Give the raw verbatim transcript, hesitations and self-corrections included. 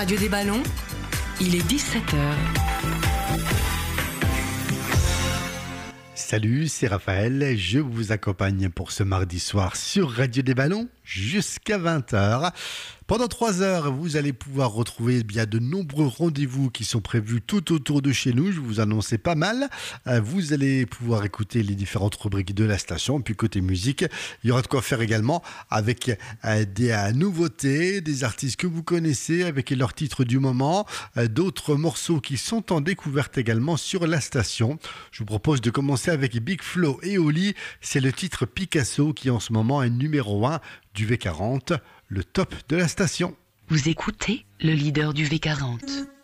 Radio des Ballons, il est dix-sept heures. Salut, c'est Raphaël, je vous accompagne pour ce mardi soir sur Radio des Ballons jusqu'à vingt heures. Pendant trois heures, vous allez pouvoir retrouver bien de nombreux rendez-vous qui sont prévus tout autour de chez nous. Je vous annonçais pas mal. Vous allez pouvoir écouter les différentes rubriques de la station. Puis côté musique, il y aura de quoi faire également avec des nouveautés, des artistes que vous connaissez avec leurs titres du moment, d'autres morceaux qui sont en découverte également sur la station. Je vous propose de commencer avec Big Flo et Oli. C'est le titre Picasso qui en ce moment est numéro un du V quarante, le top de la station. Vous écoutez le leader du V quarante.